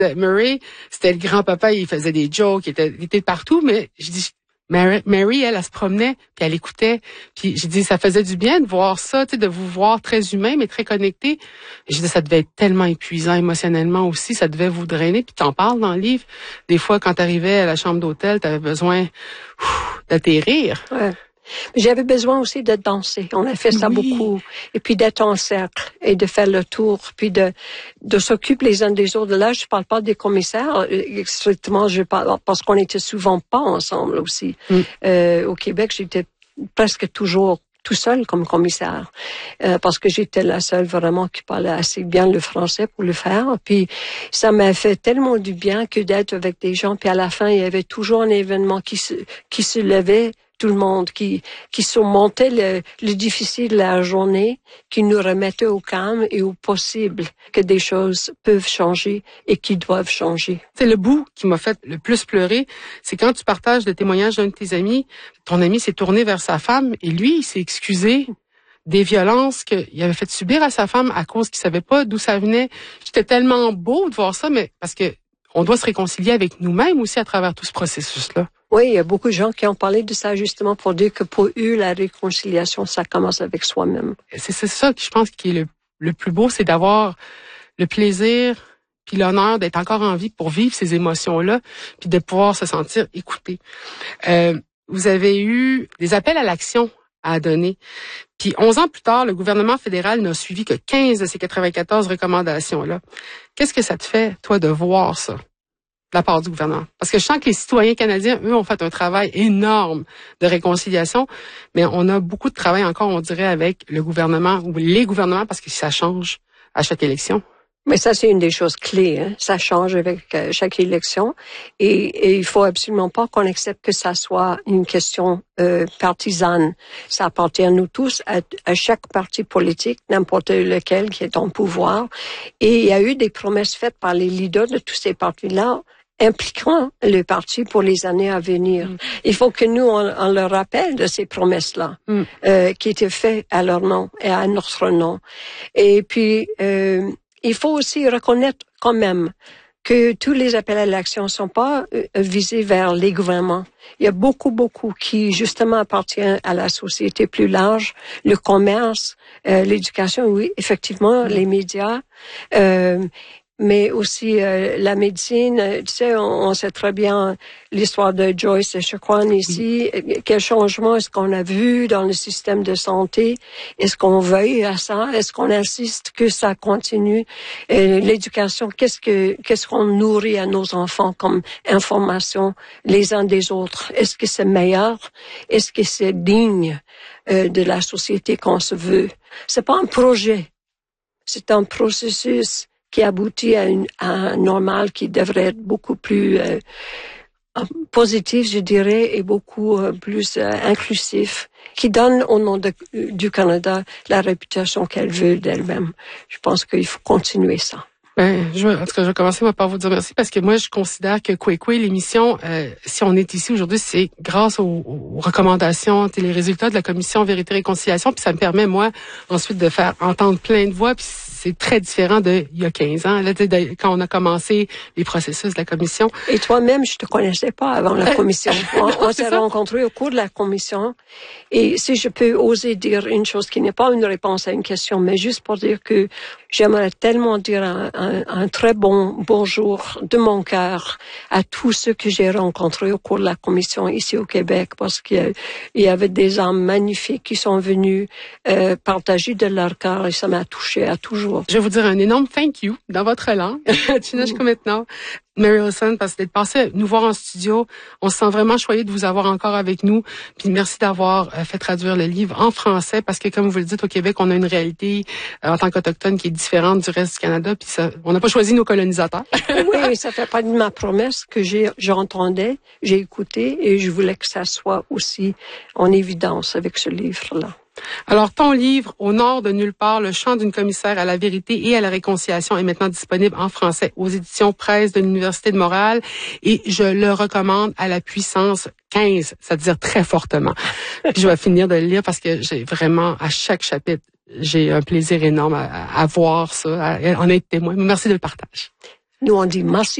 Murray, c'était le grand-papa, il faisait des jokes, il était partout, mais je dis, Mary, elle se promenait, puis elle écoutait. Puis j'ai dit, ça faisait du bien de voir ça, de vous voir très humain, mais très connecté. J'ai dit, ça devait être tellement épuisant émotionnellement aussi, ça devait vous drainer. Puis t'en parles dans le livre. Des fois, quand t'arrivais à la chambre d'hôtel, t'avais besoin d'atterrir. Ouais. J'avais besoin aussi de danser. On a fait ça beaucoup. Et puis d'être en cercle et de faire le tour, puis de s'occuper les uns des autres. Là, je parle pas des commissaires. Strictement, je parle parce qu'on était souvent pas ensemble aussi. Au Québec, j'étais presque toujours tout seul comme commissaire, parce que j'étais la seule vraiment qui parlait assez bien le français pour le faire. Puis ça m'a fait tellement du bien que d'être avec des gens. Puis à la fin, il y avait toujours un événement qui se levait. Tout le monde qui surmontait le difficile de la journée, qui nous remettait au calme et au possible que des choses peuvent changer et qui doivent changer. C'est le bout qui m'a fait le plus pleurer, c'est quand tu partages le témoignage d'un de tes amis, ton ami s'est tourné vers sa femme et lui, il s'est excusé des violences qu'il avait fait subir à sa femme à cause qu'il savait pas d'où ça venait. J'étais tellement beau de voir ça, mais parce que on doit se réconcilier avec nous-mêmes aussi à travers tout ce processus-là. Oui, il y a beaucoup de gens qui ont parlé de ça justement pour dire que pour eux, la réconciliation, ça commence avec soi-même. C'est ça que je pense qui est le plus beau, c'est d'avoir le plaisir puis l'honneur d'être encore en vie pour vivre ces émotions-là, puis de pouvoir se sentir écouté. Vous avez eu des appels à l'action à donner. Puis 11 ans plus tard, le gouvernement fédéral n'a suivi que 15 de ces 94 recommandations-là. Qu'est-ce que ça te fait, toi, de voir ça? De la part du gouvernement. Parce que je sens que les citoyens canadiens, eux, ont fait un travail énorme de réconciliation, mais on a beaucoup de travail encore, on dirait, avec le gouvernement ou les gouvernements, parce que ça change à chaque élection. Mais ça, c'est une des choses clés. Hein? Ça change avec chaque élection. Et il faut absolument pas qu'on accepte que ça soit une question partisane. Ça appartient à nous tous, à chaque parti politique, n'importe lequel qui est en pouvoir. Et il y a eu des promesses faites par les leaders de tous ces partis-là impliquant le parti pour les années à venir. Il faut que nous, on leur rappelle de ces promesses-là qui étaient faites à leur nom et à notre nom. Et puis, il faut aussi reconnaître quand même que tous les appels à l'action sont pas visés vers les gouvernements. Il y a beaucoup qui justement appartient à la société plus large, le commerce, l'éducation, oui, effectivement, les médias, mais aussi la médecine. Tu sais, on sait très bien l'histoire de Joyce Echaquan ici. Quel changement est-ce qu'on a vu dans le système de santé? Est-ce qu'on veille à ça? Est-ce qu'on insiste que ça continue? L'éducation, qu'est-ce qu'on nourrit à nos enfants comme information les uns des autres? Est-ce que c'est meilleur? Est-ce que c'est digne de la société qu'on se veut? C'est pas un projet. C'est un processus qui aboutit à un normal qui devrait être beaucoup plus positif, je dirais, et beaucoup plus inclusif, qui donne au nom du Canada la réputation qu'elle veut d'elle-même. Je pense qu'il faut continuer ça. En tout cas, je vais commencer par vous dire merci parce que moi, je considère que Kwekwe, l'émission, si on est ici aujourd'hui, c'est grâce aux recommandations, les résultats de la commission Vérité et Réconciliation, puis ça me permet, moi, ensuite de faire entendre plein de voix, puis c'est très différent d'il y a 15 ans, là, quand on a commencé les processus de la commission. Et toi-même, je te connaissais pas avant la commission. On s'est rencontrés au cours de la commission. Et si je peux oser dire une chose qui n'est pas une réponse à une question, mais juste pour dire que j'aimerais tellement dire un très bon bonjour de mon cœur à tous ceux que j'ai rencontrés au cours de la commission ici au Québec, parce qu'il y avait des âmes magnifiques qui sont venus partager de leur cœur et ça m'a touché à toujours. Je vais vous dire un énorme thank you dans votre langue. Chineshka maintenant. Mary Wilson, parce que d'être passé nous voir en studio, on se sent vraiment choyé de vous avoir encore avec nous. Puis merci d'avoir fait traduire le livre en français, parce que comme vous le dites, au Québec, on a une réalité en tant qu'Autochtone qui est différente du reste du Canada. Puis ça, on n'a pas choisi nos colonisateurs. Oui, ça fait pas de ma promesse que j'entendais, j'ai écouté et je voulais que ça soit aussi en évidence avec ce livre-là. Alors, ton livre, Au nord de nulle part, le chant d'une commissaire à la vérité et à la réconciliation est maintenant disponible en français aux éditions Presse de l'Université de Montréal et je le recommande à la puissance 15, c'est-à-dire très fortement. Puis je vais finir de le lire parce que j'ai vraiment, à chaque chapitre, j'ai un plaisir énorme à voir ça, à en être témoin. Merci de le partage. Nous, on dit merci